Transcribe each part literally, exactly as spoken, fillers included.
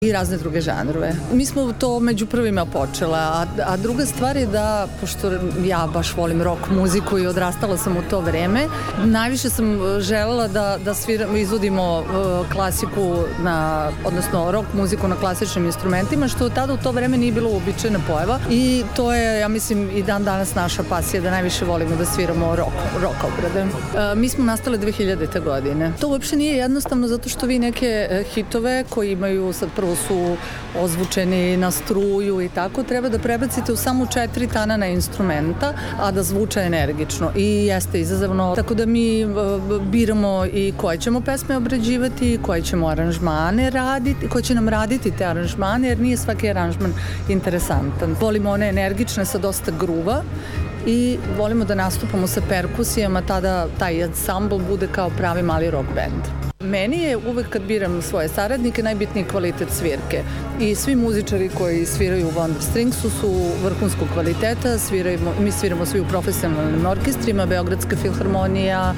i razne druge žanrove. Mi smo to među prvima počela, a, a druga stvar je da, pošto ja baš volim rock muziku i odrastala sam u to vreme, najviše sam želela da, da sviram, izvodimo uh, klasiku, na, odnosno rock muziku na klasičnim instrumentima, što tada u to vreme nije bilo uobičajena pojava i to je, ja mislim, i dan danas naša pasija da najviše volimo da sviramo rock, rock obrade. Uh, mi smo nastale dve hiljadite. godine. To uopšte nije jednostavno zato što vi neke uh, hitove koji imaju sad prvo su ozvučeni na struju i tako, treba da prebacite u samo četiri tanana instrumenta, a da zvuče energično i jeste izazovno. Tako da mi biramo i koje ćemo pesme obrađivati, koje ćemo aranžmane raditi, koje će nam raditi te aranžmane, jer nije svaki aranžman interesantan. Volimo one energične sa dosta gruva i volimo da nastupamo sa perkusijama, tada taj ansambl bude kao pravi mali rock band. Meni je uvek kad biram svoje saradnike najbitniji kvalitet svirke i svi muzičari koji sviraju u Wonder Stringsu su vrhunskog kvaliteta, sviramo, mi sviramo svi u profesionalnim orkestrima, Beogradska filharmonija,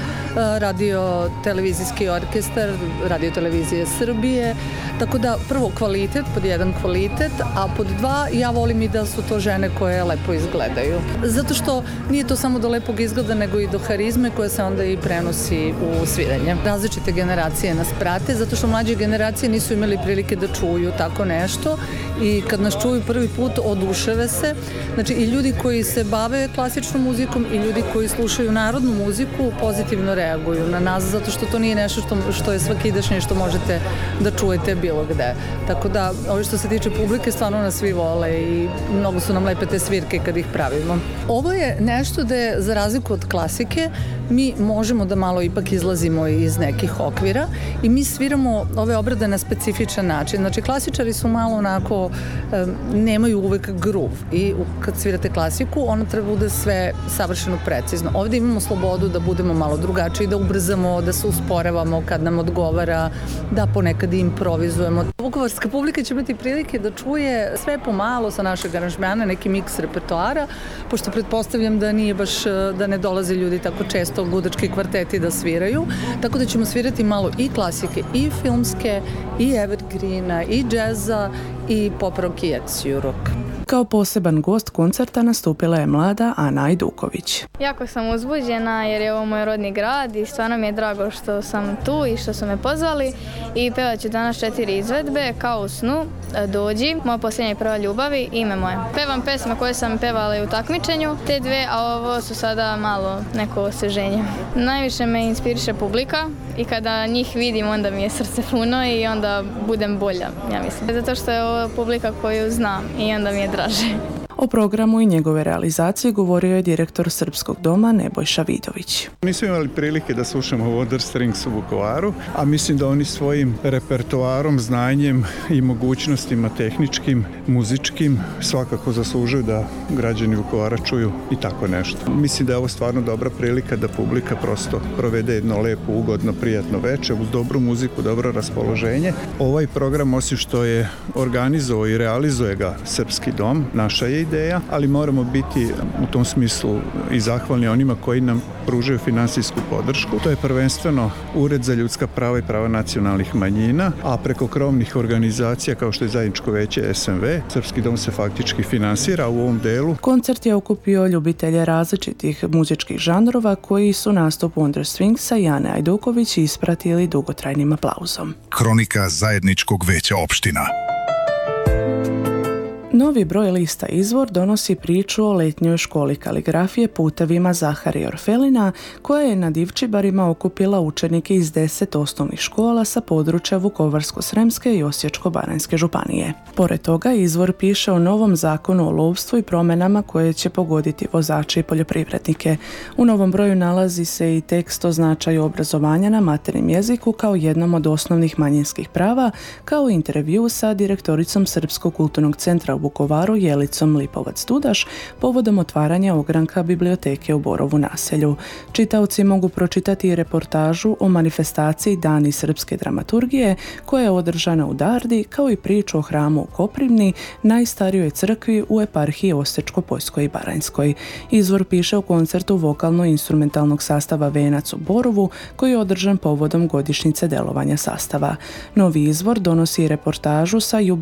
radio televizijski orkestar, radio televizije Srbije, tako da prvo kvalitet, pod jedan kvalitet, a pod dva ja volim i da su to žene koje lepo izgledaju. Zato što nije to samo do lepog izgleda, nego i do harizme koja se onda i prenosi u sviranje. Različite generacije nas prate, zato što mlađe generacije nisu imali prilike da čuju tako nešto i kad nas čuju prvi put oduševe se. Znači i ljudi koji se bave klasičnom muzikom i ljudi koji slušaju narodnu muziku pozitivno reaguju na nas, zato što to nije nešto što, što je svakidašnje što možete da čujete bilo gde. Tako da, ovo što se tiče publike, stvarno nas svi vole i mnogo su nam lepe te svirke kad ih pravimo. Ovo je nešto da je, za razliku od klasike, mi možemo da malo ipak izlazimo iz nekih okvira i mi sviramo ove obrade na specifičan način. Znači, klasičari su malo onako, um, nemaju uvek groove i kad svirate klasiku, ono treba bude sve savršeno precizno. Ovdje imamo slobodu da budemo malo drugačiji, da ubrzamo, da se usporavamo kad nam odgovara, da ponekad improvizujemo. Vukovarska publika će biti prilike da čuje sve pomalo sa našeg aranžmana, neki miks repertoara, pošto pretpostavljam da nije baš, da ne dolaze ljudi tako često ludački kvarteti da sviraju, tako da ćemo svirati malo i klasike, i filmske, i evergreena, i džeza, i pop rock i ecstasy rock. Kao poseban gost koncerta nastupila je mlada Ana Ajduković. Jako sam uzbuđena jer je ovo moj rodni grad i stvarno mi je drago što sam tu i što su me pozvali i pevat ću danas četiri izvedbe kao u snu, Dođi, Moja posljednja i prva ljubavi i Ime moje. Pevam pesme koje sam pevala i u takmičenju, te dve, a ovo su sada malo neko osveženje. Najviše me inspiriše publika i kada njih vidim onda mi je srce puno i onda budem bolja, ja mislim. Zato što je ovo publika koju znam i onda mi je draže. O programu i njegove realizacije govorio je direktor Srpskog doma Nebojša Vidović. Nismo imali prilike da slušamo Wonder Strings u Vukovaru, a mislim da oni svojim repertoarom, znanjem i mogućnostima tehničkim, muzičkim svakako zaslužuju da građani Vukovara čuju i tako nešto. Mislim da je ovo stvarno dobra prilika da publika prosto provede jedno lepo, ugodno, prijatno veče uz dobru muziku, dobro raspoloženje. Ovaj program, osim što je organizovao i realizuje ga Srpski dom, naša je ideja, ali moramo biti u tom smislu i zahvalni onima koji nam pružaju finansijsku podršku. To je prvenstveno Ured za ljudska prava i prava nacionalnih manjina, a preko krovnih organizacija kao što je Zajedničko veće S M V, Srpski dom se faktički finansira u ovom delu. Koncert je okupio ljubitelje različitih muzičkih žanrova koji su nastup Wonder Stringsa i Ane Ajduković ispratili dugotrajnim aplauzom. Kronika Zajedničkog veća opština. Novi broj lista Izvor donosi priču o letnjoj školi kaligrafije Putevima Zaharija Orfelina, koja je na Divčibarima okupila učenike iz deset osnovnih škola sa područja Vukovarsko-sremske i Osječko-baranjske županije. Pored toga, Izvor piše o novom zakonu o lovstvu i promjenama koje će pogoditi vozače i poljoprivrednike. U novom broju nalazi se i tekst o značaju obrazovanja na materinjem jeziku kao jednom od osnovnih manjinskih prava, kao i intervju sa direktoricom Srpskog kulturnog centra u Vukovaru Jelicom Lipovac-Dudaš povodom otvaranja ogranka biblioteke u Borovu naselju. Čitaoci mogu pročitati i reportažu o manifestaciji Dani srpske dramaturgije koja je održana u Dardi, kao i priču o hramu u Koprivni, najstarijoj crkvi u eparhiji Osječko-Poljskoj i Baranjskoj. Izvor piše o koncertu vokalno-instrumentalnog sastava Venac u Borovu koji je održan povodom godišnjice delovanja sastava. Novi izvor donosi reportažu sa jubilarnom